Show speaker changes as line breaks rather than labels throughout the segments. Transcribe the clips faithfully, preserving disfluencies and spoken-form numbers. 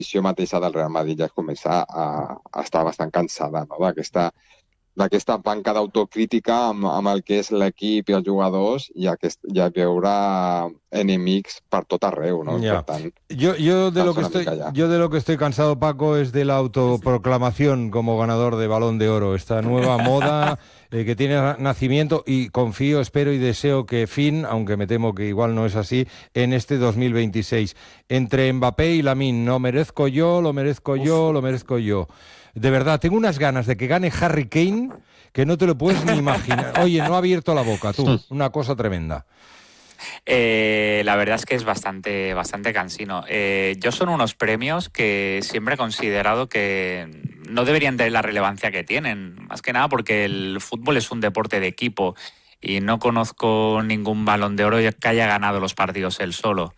l'afició mateixa del Real Madrid ja es comença a, a estar bastant cansada, no?, d'aquesta d'aquesta banca d'autocrítica amb, amb el que és l'equip i els jugadors i aquest, ja veure enemics per tot arreu, no?
Ya.
Per tant,
yo, yo, de lo que
una
estoy,
mica ja.
yo de lo que estoy cansado, Paco, es de la autoproclamación como ganador de Balón de Oro. Esta nueva moda eh, que tiene nacimiento, y confío, espero y deseo que fin, aunque me temo que igual no es así, en este dos mil veintiséis. Entre Mbappé y Lamine, no merezco yo, lo merezco yo,
Uf.
lo merezco yo. De verdad, tengo unas ganas de que gane Harry Kane que no te lo puedes ni imaginar. Oye, no ha abierto la boca, tú. Una cosa tremenda.
Eh, la verdad es que es bastante, bastante cansino. Eh, yo son unos premios que siempre he considerado que no deberían tener la relevancia que tienen. Más que nada porque el fútbol es un deporte de equipo y no conozco ningún Balón de Oro que haya ganado los partidos él solo.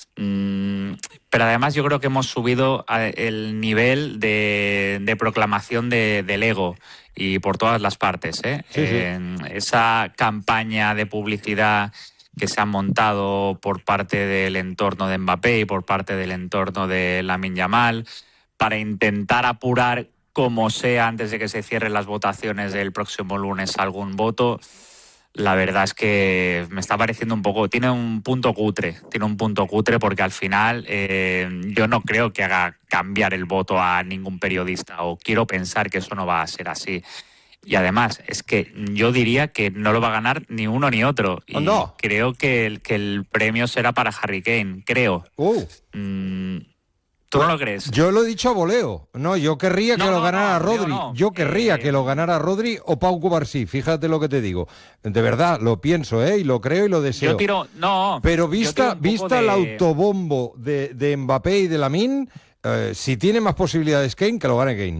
Mm, pero además yo creo que hemos subido el nivel de, de proclamación de, del ego, y por todas las partes, ¿eh?
Sí, sí.
En esa campaña de publicidad que se han montado por parte del entorno de Mbappé y por parte del entorno de Lamine Yamal para intentar apurar como sea antes de que se cierren las votaciones del próximo lunes algún voto. La verdad es que me está pareciendo un poco... Tiene un punto cutre, tiene un punto cutre porque al final eh, yo no creo que haga cambiar el voto a ningún periodista, o quiero pensar que eso no va a ser así. Y además, es que yo diría que no lo va a ganar ni uno ni otro. Y
Oh, no.
creo que el, que el premio será para Harry Kane, creo.
Uh.
Mm, ¿Tú no lo crees?
Yo lo he dicho a voleo. No, yo querría
No,
que lo
no,
ganara
no,
Rodri.
yo no.
Yo querría
Eh,
que lo ganara Rodri o Pau Cubarsí. Fíjate lo que te digo. De verdad, lo pienso, ¿eh? Y lo creo y lo deseo.
Yo tiro... No.
Pero
yo tiro
vista,
un poco
vista el
de-
autobombo de, de Mbappé y de Lamine, eh, si tiene más posibilidades Kane, que lo gane Kane.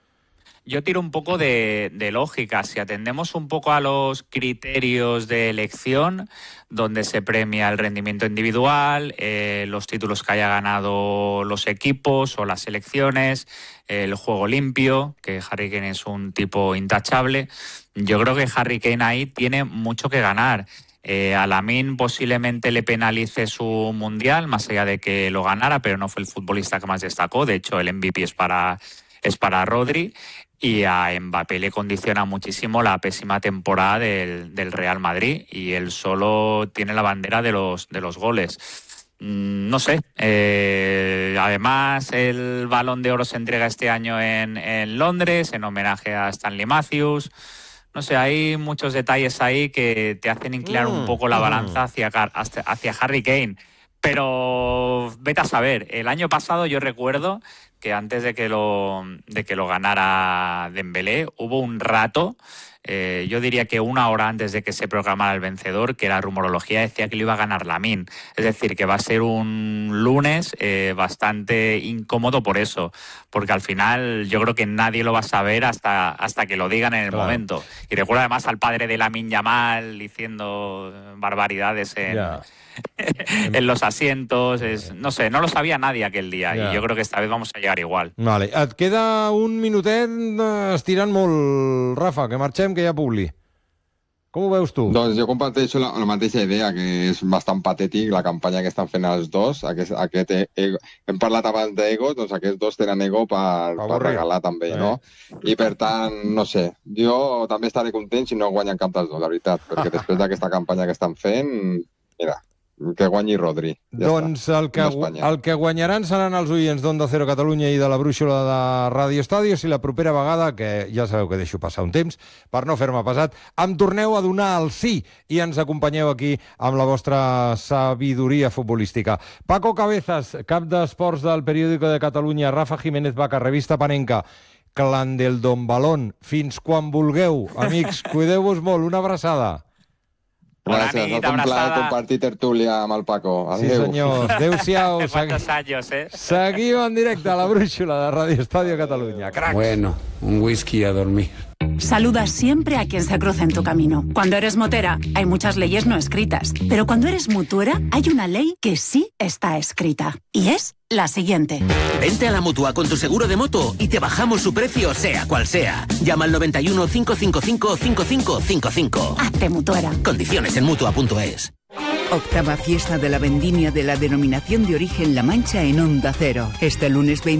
Yo tiro un poco de, de lógica. Si atendemos un poco a los criterios de elección, donde se premia el rendimiento individual, eh, los títulos que haya ganado los equipos o las selecciones, el juego limpio, que Harry Kane es un tipo intachable, yo creo que Harry Kane ahí tiene mucho que ganar. Eh, a Lamine posiblemente le penalice su mundial, más allá de que lo ganara, pero no fue el futbolista que más destacó. De hecho, el M V P es para, es para Rodri. Y a Mbappé le condiciona muchísimo la pésima temporada del, del Real Madrid, y él solo tiene la bandera de los, de los goles. Mm, no sé. Eh, además, el Balón de Oro se entrega este año en, en Londres, en homenaje a Stanley Matthews. No sé, hay muchos detalles ahí que te hacen inclinar
Mm,
un poco la
mm.
balanza hacia, hacia, hacia Harry Kane. Pero vete a saber, el año pasado yo recuerdo que antes de que lo, de que lo ganara Dembélé, hubo un rato, eh, yo diría que una hora antes de que se proclamara el vencedor, que la rumorología decía que lo iba a ganar Lamine. Es decir, que va a ser un lunes eh, bastante incómodo por eso, porque al final yo creo que nadie lo va a saber hasta, hasta que lo digan en el
Claro.
momento. Y recuerdo además al padre de Lamine Yamal diciendo barbaridades en...
Ya.
en los asientos, es, no sé, no lo sabía nadie aquel día,
Ja.
y yo creo que esta vez vamos a llegar igual.
Vale. Et queda un minutet eh, estirant molt, Rafa, que marxem, que hi ha publi. Com ho veus tu?
Doncs jo comparteixo la, la mateixa idea, que és bastant patètic la campanya que estan fent els dos. Aquest, aquest ego, hem parlat abans d'ego, doncs aquests dos tenen ego per, per
Avorrit.
regalar també,
Eh.
no? I per tant, no sé, jo també estaré content si no guanyen cap dels dos, la veritat, perquè després d'aquesta campanya que estan fent, mira, que guanyi Rodri. Ja
Doncs el que,
Amb Espanya.
el que guanyaran seran els oients d'Onda Cero Catalunya i de la brúixola de Radio Estàdios, i la propera vegada, que ja sabeu que deixo passar un temps per no fer-me pesat, em torneu a donar el sí i ens acompanyeu aquí amb la vostra sabidoria futbolística. Paco Cabezas, cap d'esports del Periódico de Catalunya, Rafa Jiménez Vaca, revista Panenca, Clan del Don Balón, fins quan vulgueu. Amics, cuideu-vos molt, una abraçada.
Bona
Gràcies,
nit,
ha estat un plaer
abraçada.
compartir tertúlia amb el Paco.
Sí,
Adéu.
senyor. Adéu-siau.
¿Cuántos años, eh?
Seguim en directe a la brúixola de Radio Estadio Catalunya. Cracs!
Bueno, un whisky a dormir.
Saluda siempre a quien se cruza en tu camino. Cuando eres motera, hay muchas leyes no escritas. Pero cuando eres mutuera, hay una ley que sí está escrita. Y es la siguiente.
Vente a la Mutua con tu seguro de moto y te bajamos su precio sea cual sea. Llama al noventa y uno, cinco cinco cinco, cinco cinco cinco cinco.
Hazte mutuera.
Condiciones en Mutua punto es.
Octava fiesta de la vendimia de la denominación de origen La Mancha en Onda Cero. Este lunes veinte